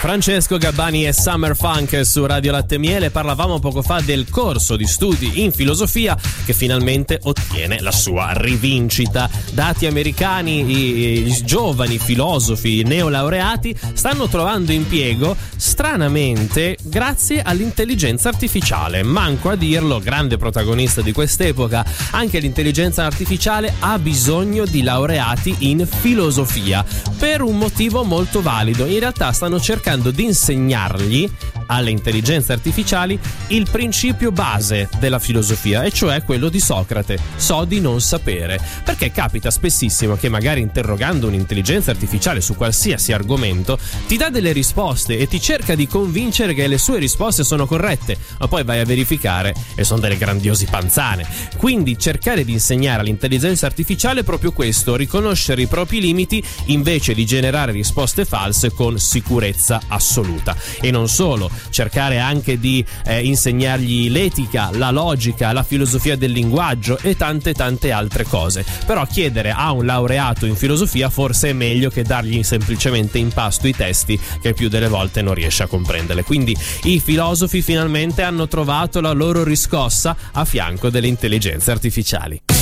Francesco Gabbani e Summer Funk su Radio Latte Miele. Parlavamo poco fa del corso di studi in filosofia che finalmente ottiene la sua rivincita. Dati americani, i giovani filosofi neolaureati stanno trovando impiego stranamente grazie all'intelligenza artificiale. Manco a dirlo, grande protagonista di quest'epoca, anche l'intelligenza artificiale ha bisogno di laureati in filosofia per un motivo molto valido. In realtà stanno cercando di insegnargli alle intelligenze artificiali il principio base della filosofia, e cioè quello di Socrate: so di non sapere. Perché capita spessissimo che magari interrogando un'intelligenza artificiale su qualsiasi argomento ti dà delle risposte e ti cerca di convincere che le sue risposte sono corrette, ma poi vai a verificare e sono delle grandiosi panzane. Quindi cercare di insegnare all'intelligenza artificiale è proprio questo: riconoscere i propri limiti invece di generare risposte false con sicurezza assoluta. E non solo, cercare anche di insegnargli l'etica, la logica, la filosofia del linguaggio e tante altre cose. Però chiedere a un laureato in filosofia forse è meglio che dargli semplicemente in pasto i testi, che più delle volte non riesce a comprenderle. Quindi i filosofi finalmente hanno trovato la loro riscossa a fianco delle intelligenze artificiali.